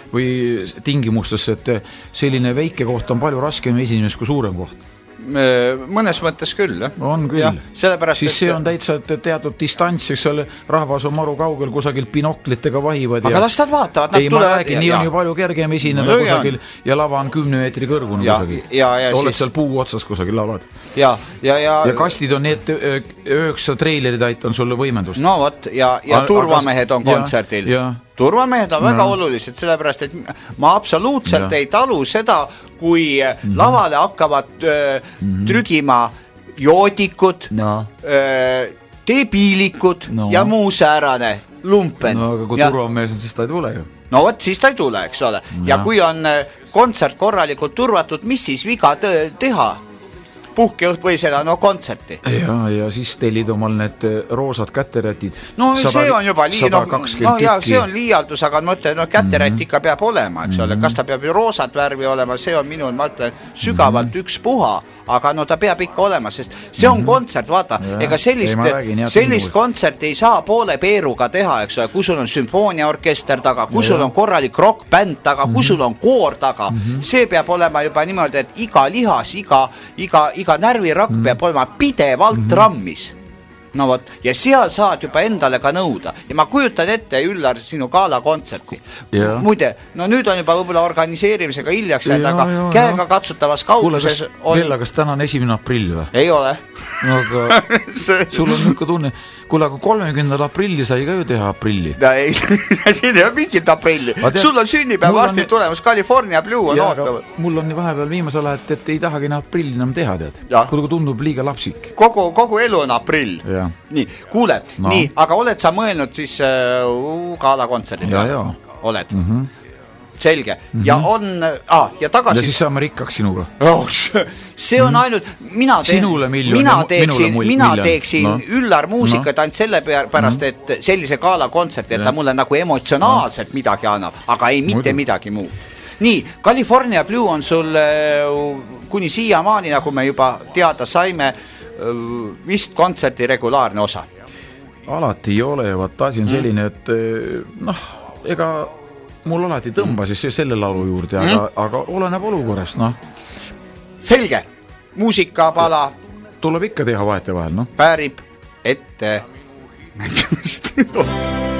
või tingimustes, et selline väike koht on palju raskem esinemis kui suurem koht. Mõnes mõttes küll, jah. On küll. Ja, siis see on täitsa teatud distants, eks ole, rahvas on maru kaugel kusagil binoklitega vahivad. Aga las nad vaatavad, nad tulevad. Ei, ma räägin, nii on ju palju kergem esineda kusagil ja lava on 10 meetri kõrgune kusagil. Oled seal puu otsas kusagil laulad. Ja kastid on need 9 treilerid on sulle võimendust. No vot, ja turvamehed on kontserdil. Turvamehed on väga olulised, sellepärast, et ma absoluutselt ei talu seda, kui lavale hakkavad trügima joodikud, debiilikud ja muu säärane lumpen. No aga kui turvamees on, siis ta ei tule ju. No vot, siis ta ei tule, eks ole. Ja kui on kontsert korralikult turvatud, mis siis viga teha? Puhkeõht või seda, kontserti. Ja siis tellid omal need roosad käterätid. No see on juba see on liialdus, aga ma ütlen, käterätt ikka peab olema, eks ole. Kas ta peab ju roosat värvi olema, see on minul, ma ütlen, sügavalt üks puha, aga ta peab ikka olema, sest see on kontsert, vaata, ega sellist kontserti ei saa poole peeruga teha, eks ole, kui sul on sümfooniaorkester taga, kui sul on korralik rockbänd taga, kui sul on koor taga, see peab olema juba niimoodi, et iga lihas, iga närvirakk peab olema pidevalt rammis. No võt, ja seal saad juba endale ka nõuda. Ja ma kujutan ette, Üllar, sinu gala-kontserti. Muide, nüüd on juba võib-olla organiseerimisega hiljaks, aga käega katsutavas kauguses on... Vella, kas täna on 1. aprill või? Ei ole. Aga sul on niisugune tunne... Kuule, aga 30. aprilli sai ka ju teha aprilli. Ei, siin ei ole mingit aprilli. Sul on sünnipäev varsti tulemas, California Blue on ootavad. Mul on vahepeal viimasel ajal, et ei tahagi aprilli enam teha, tead. Kui tundub liiga lapsik. Kogu elu on aprill. Nii, kuule, aga oled sa mõelnud siis gala-kontserdid? Oled? Selge. Ja on... ja tagasi... Ja siis saame rikkaks sinuga. See on ainult... Mina teeksin Üllar muusikat ainult selle pärast, et sellise gala-kontserti, et ta mulle nagu emotsionaalselt midagi annab, aga ei mitte midagi muu. Nii, California Blue on sul kuni siiamaani, nagu me juba teada saime, vist kontserti regulaarne osa. Alati ei ole, vaat asi on selline, et ega mul alati tõmba siis selle laulu juurde, aga oleneb olukorrast, Selge, muusikapala tuleb ikka teha vahet ja vahel, Päärib ette nägemist.